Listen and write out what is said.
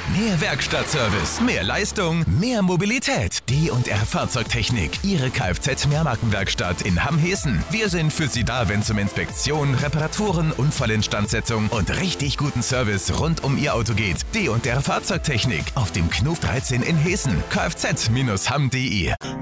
Mehr Werkstattservice, mehr Leistung, mehr Mobilität. D&R Fahrzeugtechnik, Ihre Kfz-Mehrmarkenwerkstatt in Hamm-Hessen. Wir sind für Sie da, wenn es um Inspektion, Reparaturen, Unfallinstandsetzung und richtig guten Service rund um Ihr Auto geht. D&R Fahrzeugtechnik auf dem Knuf 13 in Hessen. kfz-hamm.de